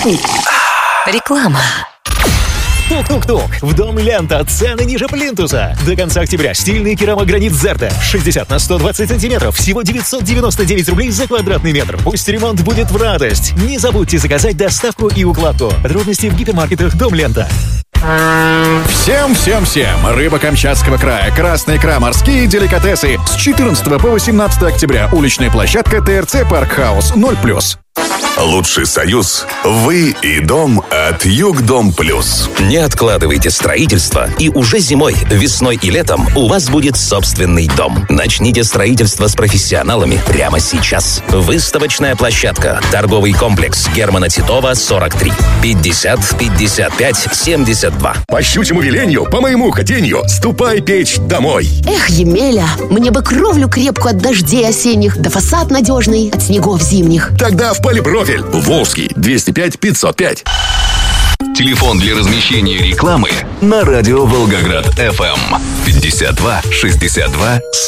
Реклама. Тук-тук-тук. В Дом Лента. Цены ниже плинтуса. До конца октября стильный керамогранит Зерта. 60 на 120 сантиметров. Всего 999 рублей за квадратный метр. Пусть ремонт будет в радость. Не забудьте заказать доставку и укладку. Подробности в гипермаркетах Дом Лента. Всем! Рыба Камчатского края, красная икра, морские деликатесы. С 14 по 18 октября. Уличная площадка ТРЦ Парк Хаус 0+. Лучший союз – вы и дом от Югдом Плюс. Не откладывайте строительство, и уже зимой, весной и летом у вас будет собственный дом. Начните строительство с профессионалами прямо сейчас. Выставочная площадка. Торговый комплекс Германа Титова, 43. 50 55 72. По щучьему велению, по моему хотению, ступай печь домой. Эх, Емеля, мне бы кровлю крепкую от дождей осенних, да фасад надежный от снегов зимних. Тогда в Полипрофиль. Волжский, 205-505. Телефон для размещения рекламы на радио Волгоград FM 52 62